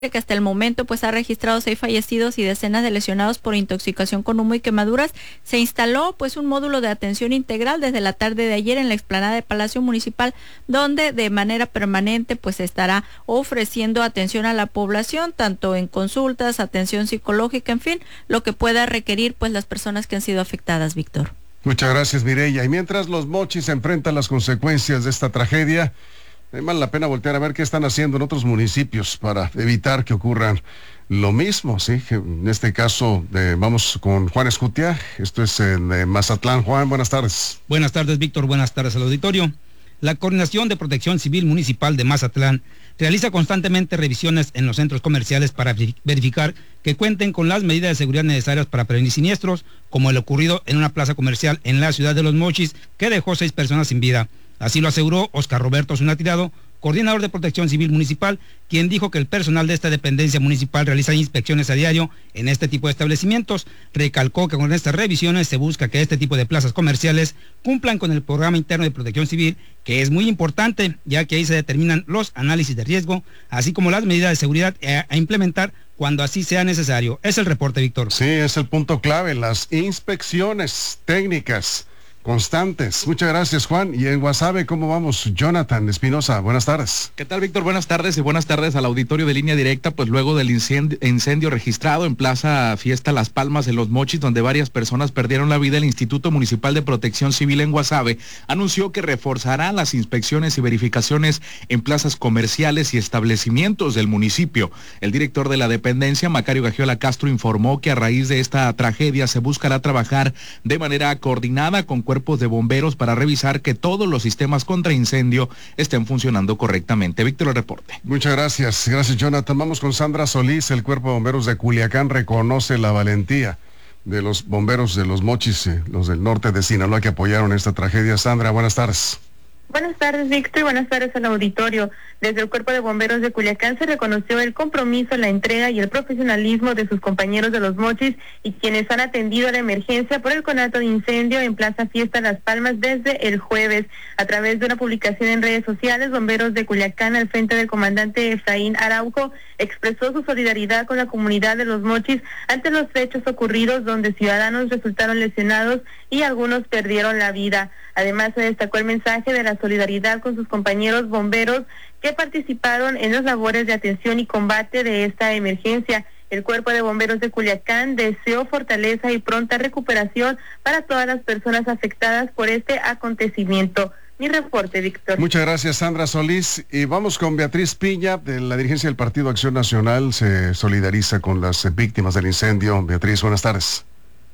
que hasta el momento pues ha registrado 6 fallecidos y decenas de lesionados por intoxicación con humo y quemaduras. Se instaló pues un módulo de atención integral desde la tarde de ayer en la explanada del Palacio Municipal, donde de manera permanente pues se estará ofreciendo atención a la población, tanto en consultas, atención psicológica, en fin, lo que pueda requerir pues las personas que han sido afectadas, Víctor. Muchas gracias, Mireya. Y mientras Los Mochis enfrentan las consecuencias de esta tragedia, vale la pena voltear a ver qué están haciendo en otros municipios para evitar que ocurran lo mismo, ¿sí? En este caso, vamos con Juan Escutia, esto es en Mazatlán. Juan, buenas tardes. Buenas tardes, Víctor, buenas tardes al auditorio. La Coordinación de Protección Civil Municipal de Mazatlán realiza constantemente revisiones en los centros comerciales para verificar que cuenten con las medidas de seguridad necesarias para prevenir siniestros, como el ocurrido en una plaza comercial en la ciudad de Los Mochis, que dejó 6 personas sin vida. Así lo aseguró Oscar Roberto Zuna Tirado, coordinador de Protección Civil Municipal, quien dijo que el personal de esta dependencia municipal realiza inspecciones a diario en este tipo de establecimientos. Recalcó que con estas revisiones se busca que este tipo de plazas comerciales cumplan con el programa interno de Protección Civil, que es muy importante, ya que ahí se determinan los análisis de riesgo, así como las medidas de seguridad a implementar cuando así sea necesario. Es el reporte, Víctor. Sí, es el punto clave, las inspecciones técnicas constantes. Muchas gracias, Juan. Y en Guasave, ¿cómo vamos? Jonathan Espinosa, buenas tardes. ¿Qué tal, Víctor? Buenas tardes y buenas tardes al auditorio de Línea Directa. Pues luego del incendio registrado en Plaza Fiesta Las Palmas de Los Mochis, donde varias personas perdieron la vida, el Instituto Municipal de Protección Civil en Guasave anunció que reforzará las inspecciones y verificaciones en plazas comerciales y establecimientos del municipio. El director de la dependencia, Macario Gagiola Castro, informó que a raíz de esta tragedia se buscará trabajar de manera coordinada con cuerpos de bomberos para revisar que todos los sistemas contra incendio estén funcionando correctamente. Víctor, el reporte. Muchas gracias. Gracias, Jonathan. Vamos con Sandra Solís. El Cuerpo de Bomberos de Culiacán reconoce la valentía de los bomberos de Los Mochis, los del norte de Sinaloa, que apoyaron esta tragedia. Sandra, buenas tardes. Buenas tardes, Víctor, y buenas tardes al auditorio. Desde el Cuerpo de Bomberos de Culiacán se reconoció el compromiso, la entrega y el profesionalismo de sus compañeros de Los Mochis y quienes han atendido la emergencia por el conato de incendio en Plaza Fiesta Las Palmas desde el jueves. A través de una publicación en redes sociales, Bomberos de Culiacán, al frente del comandante Efraín Araujo, expresó su solidaridad con la comunidad de Los Mochis ante los hechos ocurridos donde ciudadanos resultaron lesionados y algunos perdieron la vida. Además, se destacó el mensaje de la solidaridad con sus compañeros bomberos que participaron en las labores de atención y combate de esta emergencia. El Cuerpo de Bomberos de Culiacán deseó fortaleza y pronta recuperación para todas las personas afectadas por este acontecimiento. Mi reporte, Víctor. Muchas gracias, Sandra Solís. Y vamos con Beatriz Piña, de la dirigencia del Partido Acción Nacional. Se solidariza con las víctimas del incendio. Beatriz, buenas tardes.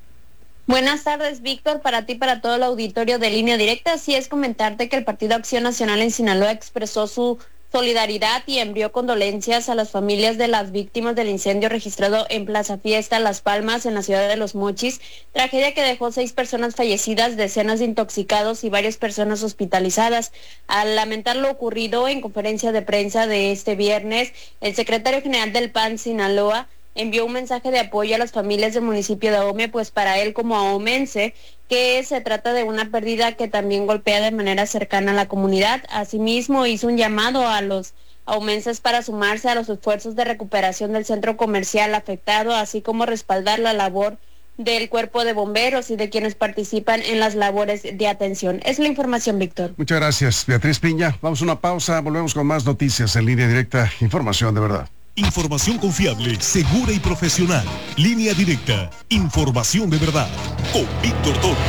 Buenas tardes, Víctor, para ti y para todo el auditorio de Línea Directa. Así es, comentarte que el Partido Acción Nacional en Sinaloa expresó su solidaridad y envió condolencias a las familias de las víctimas del incendio registrado en Plaza Fiesta Las Palmas, en la ciudad de Los Mochis, tragedia que dejó 6 personas fallecidas, decenas de intoxicados y varias personas hospitalizadas. Al lamentar lo ocurrido en conferencia de prensa de este viernes, el secretario general del PAN Sinaloa envió un mensaje de apoyo a las familias del municipio de Ahome, pues para él como ahomense, que se trata de una pérdida que también golpea de manera cercana a la comunidad. Asimismo, hizo un llamado a los ahumenses para sumarse a los esfuerzos de recuperación del centro comercial afectado, así como respaldar la labor del Cuerpo de Bomberos y de quienes participan en las labores de atención. Es la información, Víctor. Muchas gracias, Beatriz Piña. Vamos a una pausa, volvemos con más noticias en Línea Directa. Información de verdad. Información confiable, segura y profesional. Línea Directa. Información de verdad. Con Víctor Torres.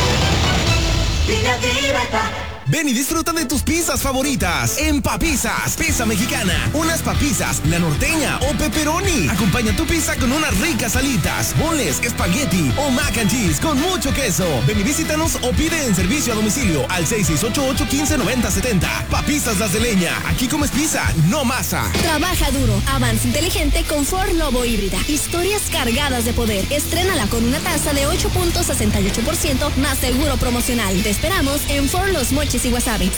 Línea Directa. Ven y disfruta de tus pizzas favoritas en Papizzas, pizza mexicana. Unas papizzas, la norteña o pepperoni. Acompaña tu pizza con unas ricas alitas, boneless, espagueti o mac and cheese con mucho queso. Ven y visítanos o pide en servicio a domicilio al 6688-159070. Papizzas Las de Leña. Aquí comes pizza, no masa. Trabaja duro, avanza inteligente con Ford Lobo híbrida. Historias cargadas de poder. Estrénala con una tasa de 8.68% más seguro promocional. Te esperamos en Ford Los Mochis y Guasave,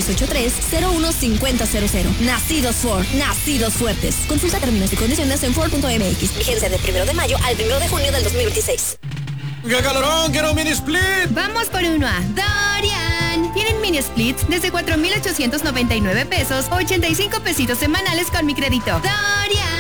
6683-015000. Nacidos Ford, nacidos fuertes. Consulta términos y condiciones en Ford.mx. Vigencia del 1 de mayo al 1 de junio del 2026. ¡Qué calorón! ¡Quiero un mini split! Vamos por uno a Dorian. Tienen mini splits desde 4,899 pesos, 85 pesitos semanales con mi crédito. Dorian.